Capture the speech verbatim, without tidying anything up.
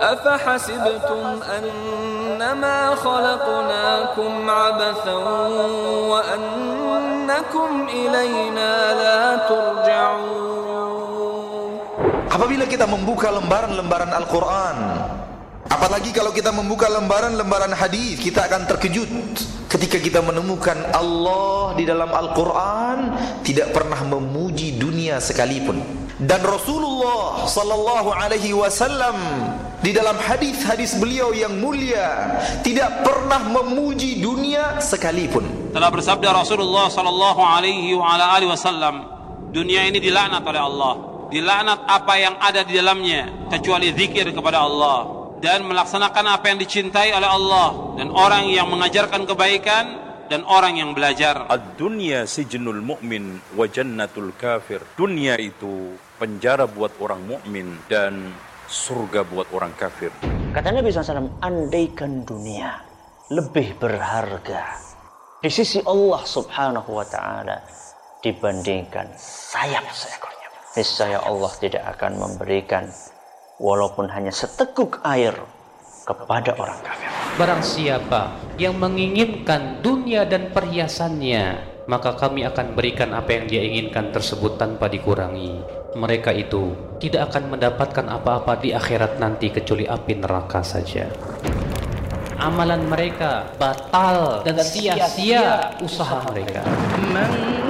أفحسبتم أنما خلقناكم عبثا وأنكم إلينا لا ترجعون. Apabila kita membuka lembaran-lembaran Al-Quran, apalagi kalau kita membuka lembaran-lembaran hadis, kita akan terkejut ketika kita menemukan Allah di dalam Al-Quran tidak pernah memuji dunia sekalipun. Dan Rasulullah sallallahu alaihi wasallam di dalam hadis-hadis beliau yang mulia tidak pernah memuji dunia sekalipun. Telah bersabda Rasulullah sallallahu alaihi wasallam, dunia ini dilaknat oleh Allah. Dilaknat apa yang ada di dalamnya kecuali zikir kepada Allah dan melaksanakan apa yang dicintai oleh Allah dan orang yang mengajarkan kebaikan dan orang yang belajar. Ad-dunya sijnul mu'min wa jannatul kafir. Dunia itu penjara buat orang mukmin dan surga buat orang kafir. Kata Nabi shallallahu alaihi wasallam, andaikan dunia lebih berharga di sisi Allah subhanahu wa ta'ala dibandingkan sayap seekor nyamuk, niscaya Allah tidak akan memberikan walaupun hanya seteguk air kepada orang kafir. Barang siapa yang menginginkan dunia dan perhiasannya, maka kami akan berikan apa yang dia inginkan tersebut tanpa dikurangi. Mereka itu tidak akan mendapatkan apa-apa di akhirat nanti kecuali api neraka saja. Amalan mereka batal dan sia-sia usaha mereka.